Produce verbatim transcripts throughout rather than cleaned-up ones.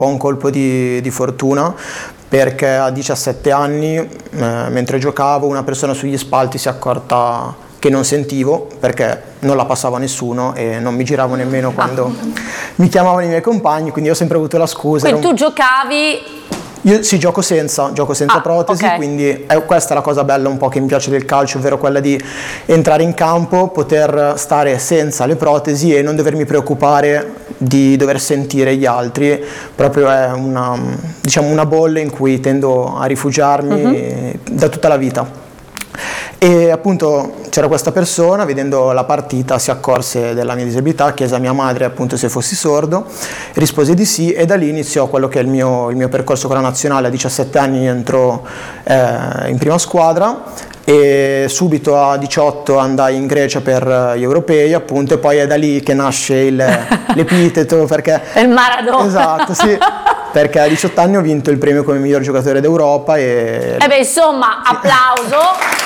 po' un colpo di, di fortuna, perché a diciassette anni, eh, mentre giocavo, una persona sugli spalti si è accorta che non sentivo, perché non la passava nessuno e non mi giravo nemmeno quando ah. mi chiamavano i miei compagni, quindi ho sempre avuto la scusa. Quindi tu giocavi... Io sì, gioco senza, gioco senza ah, protesi, okay. Quindi è, questa è la cosa bella un po' che mi piace del calcio, ovvero quella di entrare in campo, poter stare senza le protesi e non dovermi preoccupare di dover sentire gli altri. Proprio è una, diciamo, una bolla in cui tendo a rifugiarmi uh-huh. da tutta la vita. E appunto c'era questa persona, vedendo la partita si accorse della mia disabilità, chiese a mia madre appunto se fossi sordo, rispose di sì, e da lì iniziò quello che è il mio, il mio percorso con la nazionale. A diciassette anni entro eh, in prima squadra e subito a diciotto andai in Grecia per gli europei appunto, e poi è da lì che nasce il, l'epiteto, perché il Maradona. Esatto, sì. Perché a diciotto anni ho vinto il premio come miglior giocatore d'Europa e... E beh, insomma, sì. Applauso!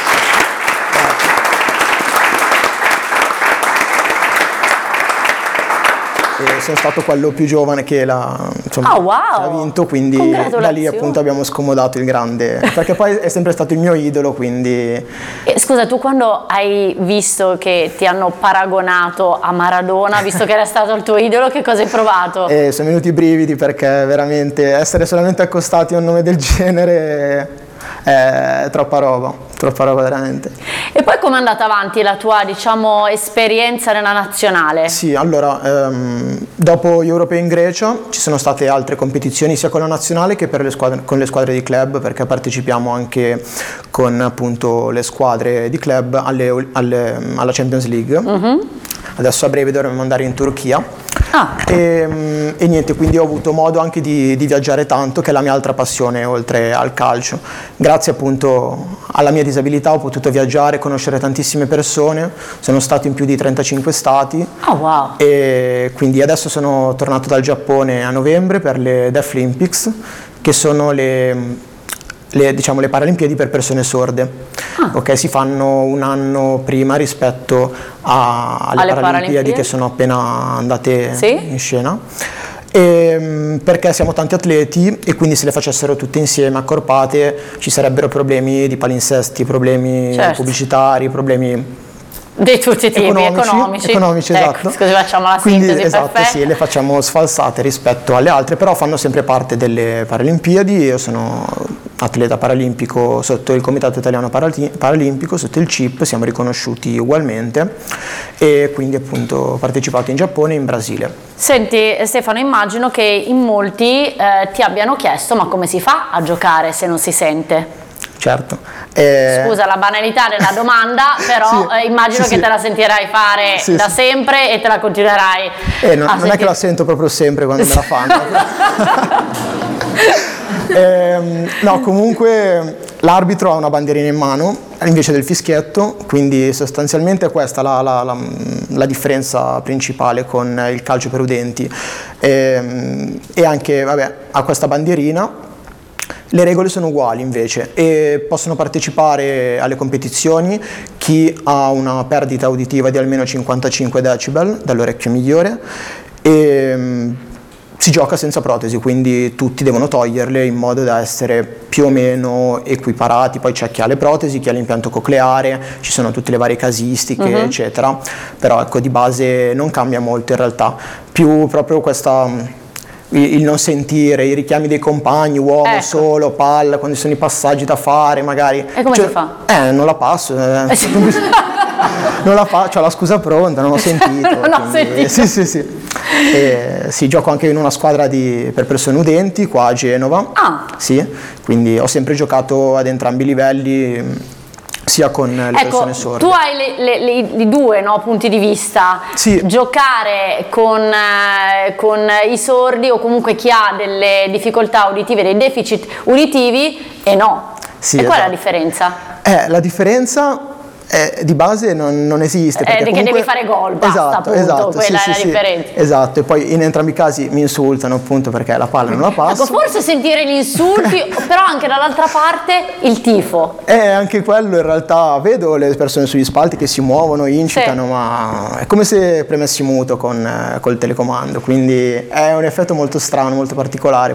E sono stato quello più giovane che l'ha, insomma, oh, wow. ha vinto, quindi da lì appunto abbiamo scomodato il grande, perché poi è sempre stato il mio idolo, quindi... E, scusa, tu quando hai visto che ti hanno paragonato a Maradona, visto che era stato il tuo idolo, che cosa hai provato? E sono venuti i brividi, perché veramente essere solamente accostati a un nome del genere è troppa roba, troppa roba veramente. E poi com'è andata avanti la tua, diciamo, esperienza nella nazionale? Sì, allora, ehm, dopo gli europei in Grecia ci sono state altre competizioni sia con la nazionale che per le squadre, con le squadre di club, perché partecipiamo anche con appunto le squadre di club alle, alle, alla Champions League. Mm-hmm. Adesso a breve dovremo andare in Turchia. Ah. E, e niente, quindi ho avuto modo anche di, di viaggiare tanto, che è la mia altra passione oltre al calcio. Grazie appunto alla mia disabilità ho potuto viaggiare, conoscere tantissime persone, sono stato in più di trentacinque stati. Oh, wow. E quindi adesso sono tornato dal Giappone a novembre per le Deaflympics, che sono le... Le, diciamo, le Paralimpiadi per persone sorde. Ah. Okay, si fanno un anno prima rispetto a, alle, alle Paralimpiadi, Paralimpiadi che sono appena andate sì? in scena, e, perché siamo tanti atleti e quindi se le facessero tutte insieme accorpate ci sarebbero problemi di palinsesti, problemi certo. pubblicitari, problemi di tutti i tipi, economici, economici, economici ecco, esatto. Scusi, facciamo la Quindi, sintesi esatto, perfetta. sì, le facciamo sfalsate rispetto alle altre, però fanno sempre parte delle Paralimpiadi. Io sono atleta paralimpico sotto il Comitato Italiano Paralimpico, sotto il C I P, siamo riconosciuti ugualmente, e quindi appunto ho partecipato in Giappone e in Brasile. Senti Stefano, immagino che in molti eh, ti abbiano chiesto ma come si fa a giocare se non si sente? Certo. Eh... Scusa la banalità della domanda, però sì, eh, immagino sì, che sì. te la sentirai fare sì, da sì. sempre e te la continuerai eh, no, a non sentire. È che la sento proprio sempre quando me la fanno. eh, no, comunque l'arbitro ha una bandierina in mano invece del fischietto, quindi sostanzialmente questa è la, la, la, la differenza principale con il calcio per udenti. Eh, e anche, vabbè, ha questa bandierina. Le regole sono uguali invece e possono partecipare alle competizioni chi ha una perdita uditiva di almeno cinquantacinque decibel dall'orecchio migliore e um, si gioca senza protesi, quindi tutti devono toglierle in modo da essere più o meno equiparati. Poi c'è chi ha le protesi, chi ha l'impianto cocleare, ci sono tutte le varie casistiche uh-huh. eccetera, però ecco di base non cambia molto in realtà, più proprio questa... il non sentire, i richiami dei compagni, uomo, ecco. solo, palla, quando sono i passaggi da fare magari. E come cioè, si fa? Eh, non la passo. Eh. non la faccio, ho la scusa pronta, non ho sentito. non ho sentito. Sì, sì, sì. E, sì, gioco anche in una squadra di, per persone udenti, qua a Genova. Ah. Sì, quindi ho sempre giocato ad entrambi i livelli, sia con le ecco, persone sorde. Tu hai le, le, le, i due no, punti di vista, sì. giocare con, eh, con i sordi o comunque chi ha delle difficoltà uditive, dei deficit uditivi e no. Sì, e qual esatto. è la differenza? Eh, la differenza Eh, di base non, non esiste. Eh, perché comunque... devi fare gol, basta, esatto, appunto, esatto, quella sì, è sì, la differenza. Sì, esatto, e poi in entrambi i casi mi insultano appunto perché la palla non la passo. Ecco, forse sentire gli insulti, però anche dall'altra parte il tifo. Eh, anche quello in realtà, vedo le persone sugli spalti che si muovono, incitano, sì. Ma è come se premessi muto con, eh, col telecomando, quindi è un effetto molto strano, molto particolare.